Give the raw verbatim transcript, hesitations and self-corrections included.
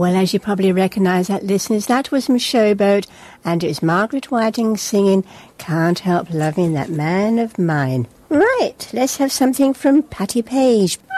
Well, as you probably recognise that, listeners, that was from Showboat, and it was Margaret Whiting singing Can't Help Loving That Man of Mine. Right, let's have something from Patti Page.